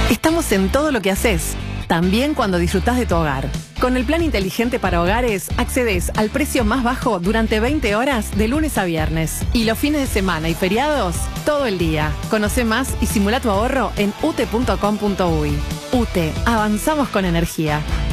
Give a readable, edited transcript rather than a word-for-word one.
Estamos en todo lo que haces, también cuando disfrutás de tu hogar. Con el plan inteligente para hogares, accedes al precio más bajo durante 20 horas de lunes a viernes. Y los fines de semana y feriados, todo el día. Conoce más y simula tu ahorro en ute.com.uy. UTE, avanzamos con energía.